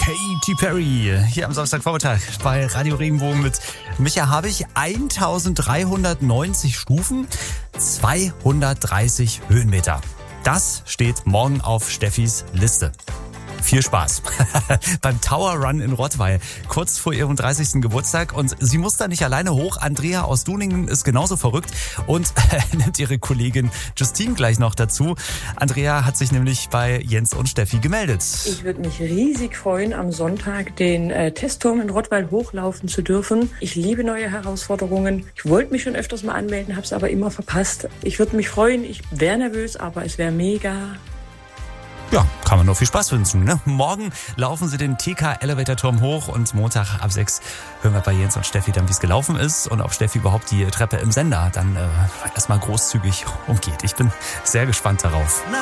Katy Perry hier am Samstagvormittag bei Radio Regenbogen mit Micha Habich. 1390 Stufen, 230 Höhenmeter. Das steht morgen auf Steffis Liste. Viel Spaß beim Tower Run in Rottweil, kurz vor ihrem 30. Geburtstag. Und sie muss da nicht alleine hoch. Andrea aus Duningen ist genauso verrückt und nimmt ihre Kollegin Justine gleich noch dazu. Andrea hat sich nämlich bei Jens und Steffi gemeldet. Ich würde mich riesig freuen, am Sonntag den Testturm in Rottweil hochlaufen zu dürfen. Ich liebe neue Herausforderungen. Ich wollte mich schon öfters mal anmelden, habe es aber immer verpasst. Ich würde mich freuen. Ich wäre nervös, aber es wäre mega. Ja, kann man nur viel Spaß wünschen. Ne? Morgen laufen sie den TK-Elevator-Turm hoch und Montag ab 6 hören wir bei Jens und Steffi dann, wie es gelaufen ist und ob Steffi überhaupt die Treppe im Sender dann erstmal großzügig umgeht. Ich bin sehr gespannt darauf.